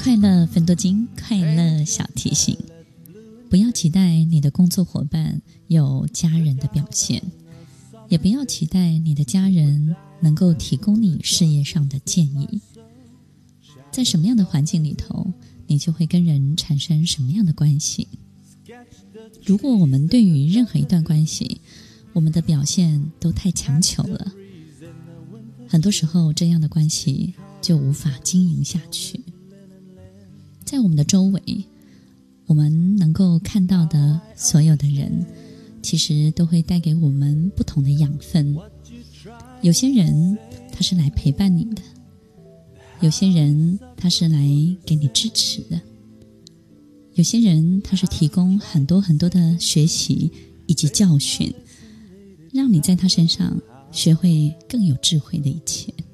快乐分多金，快乐小提醒。不要期待你的工作伙伴有家人的表现，也不要期待你的家人能够提供你事业上的建议。在什么样的环境里头，你就会跟人产生什么样的关系。如果我们对于任何一段关系，我们的表现都太强求了，很多时候这样的关系就无法经营下去。在我们的周围，我们能够看到的所有的人，其实都会带给我们不同的养分。有些人他是来陪伴你的，有些人他是来给你支持的，有些人他是提供很多很多的学习以及教训，让你在他身上学会更有智慧的一切。